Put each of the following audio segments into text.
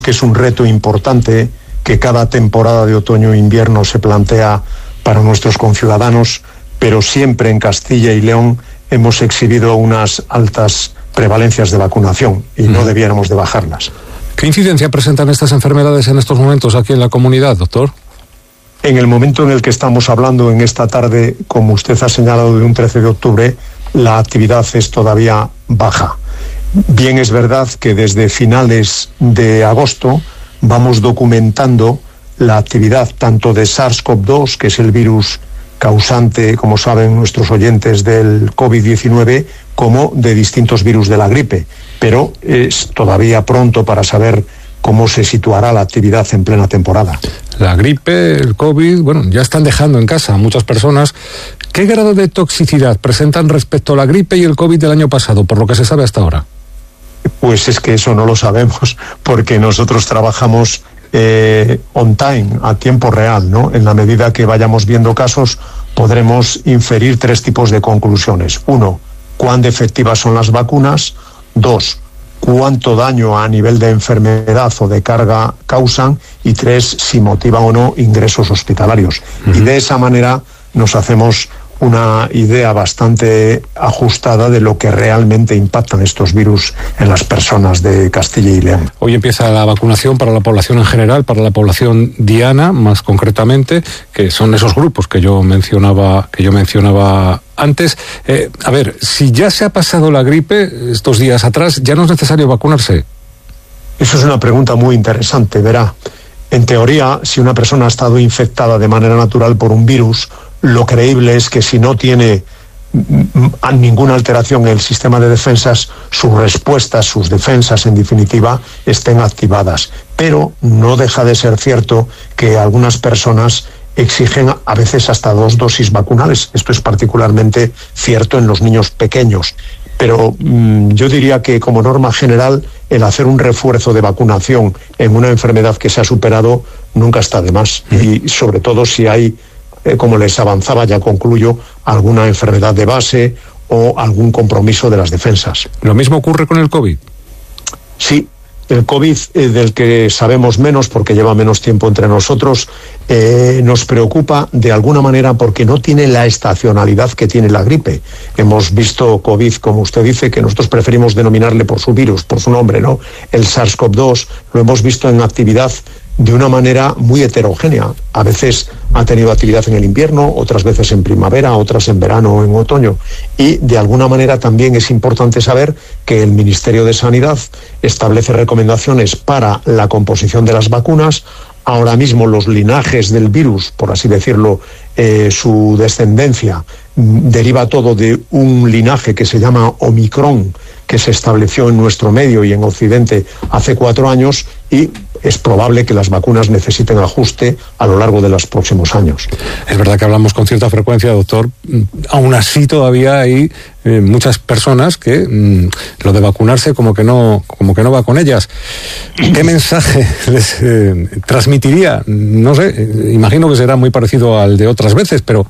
que es un reto importante que cada temporada de otoño e invierno se plantea para nuestros conciudadanos, pero siempre en Castilla y León hemos exhibido unas altas prevalencias de vacunación y no debiéramos de bajarlas. ¿Qué incidencia presentan estas enfermedades en estos momentos aquí en la comunidad, doctor? En el momento en el que estamos hablando en esta tarde, como usted ha señalado, de un 13 de octubre, la actividad es todavía baja. Bien es verdad que desde finales de agosto vamos documentando la actividad tanto de SARS-CoV-2, que es el virus causante, como saben nuestros oyentes, del COVID-19, como de distintos virus de la gripe. Pero es todavía pronto para saber cómo se situará la actividad en plena temporada. La gripe, el COVID, bueno, ya están dejando en casa a muchas personas. ¿Qué grado de toxicidad presentan respecto a la gripe y el COVID del año pasado, por lo que se sabe hasta ahora? Pues es que eso no lo sabemos, porque nosotros trabajamos on time, a tiempo real, ¿no? En la medida que vayamos viendo casos, podremos inferir tres tipos de conclusiones. 1, cuán efectivas son las vacunas. 2, cuánto daño a nivel de enfermedad o de carga causan. Y 3, si motivan o no ingresos hospitalarios. Y de esa manera nos hacemos una idea bastante ajustada de lo que realmente impactan estos virus en las personas de Castilla y León. Hoy empieza la vacunación para la población en general, para la población diana, más concretamente, que son esos grupos que yo mencionaba antes. A ver, si ya se ha pasado la gripe estos días atrás, ¿ya no es necesario vacunarse? Eso es una pregunta muy interesante, verá. En teoría, si una persona ha estado infectada de manera natural por un virus, lo creíble es que si no tiene ninguna alteración en el sistema de defensas, sus respuestas, sus defensas en definitiva, estén activadas. Pero no deja de ser cierto que algunas personas exigen a veces hasta 2 dosis vacunales. Esto es particularmente cierto en los niños pequeños. Pero yo diría que como norma general el hacer un refuerzo de vacunación en una enfermedad que se ha superado nunca está de más. Y sobre todo si hay, como les avanzaba, ya concluyo, alguna enfermedad de base o algún compromiso de las defensas. ¿Lo mismo ocurre con el COVID? Sí, el COVID, del que sabemos menos porque lleva menos tiempo entre nosotros, nos preocupa de alguna manera porque no tiene la estacionalidad que tiene la gripe. Hemos visto COVID, como usted dice, que nosotros preferimos denominarle por su virus, por su nombre, ¿no? El SARS-CoV-2 lo hemos visto en actividad de una manera muy heterogénea. A veces ha tenido actividad en el invierno, otras veces en primavera, otras en verano o en otoño. Y de alguna manera también es importante saber que el Ministerio de Sanidad establece recomendaciones para la composición de las vacunas. Ahora mismo los linajes del virus, por así decirlo, su descendencia, deriva todo de un linaje que se llama Omicron, que se estableció en nuestro medio y en Occidente hace 4 años, y es probable que las vacunas necesiten ajuste a lo largo de los próximos años. Es verdad que hablamos con cierta frecuencia, doctor. Aún así todavía hay muchas personas que lo de vacunarse como que no va con ellas. ¿Qué mensaje les transmitiría? No sé, imagino que será muy parecido al de otras veces, pero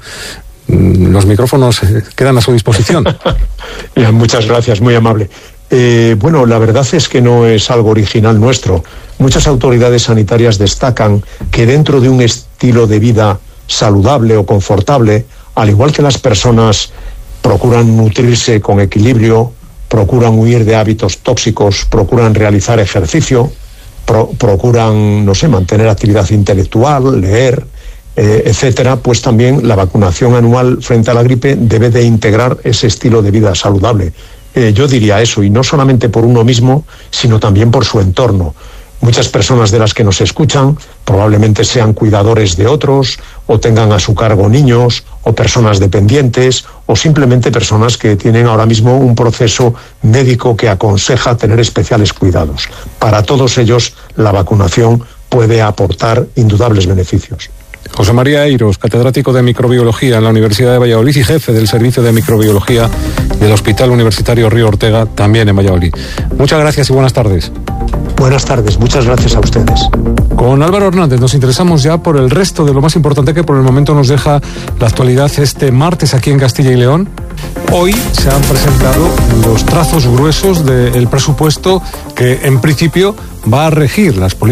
los micrófonos quedan a su disposición. Muchas gracias, muy amable. Bueno, la verdad es que no es algo original nuestro. Muchas autoridades sanitarias destacan que dentro de un estilo de vida saludable o confortable, al igual que las personas procuran nutrirse con equilibrio, procuran huir de hábitos tóxicos, procuran realizar ejercicio, procuran, no sé, mantener actividad intelectual, leer, etcétera, pues también la vacunación anual frente a la gripe debe de integrar ese estilo de vida saludable. Yo diría eso, y no solamente por uno mismo, sino también por su entorno. Muchas personas de las que nos escuchan probablemente sean cuidadores de otros, o tengan a su cargo niños, o personas dependientes, o simplemente personas que tienen ahora mismo un proceso médico que aconseja tener especiales cuidados. Para todos ellos, la vacunación puede aportar indudables beneficios. José María Eiros, catedrático de microbiología en la Universidad de Valladolid y jefe del Servicio de Microbiología del Hospital Universitario Río Ortega, también en Valladolid. Muchas gracias y buenas tardes. Buenas tardes, muchas gracias a ustedes. Con Álvaro Hernández nos interesamos ya por el resto de lo más importante que por el momento nos deja la actualidad este martes aquí en Castilla y León. Hoy se han presentado los trazos gruesos del presupuesto que en principio va a regir las políticas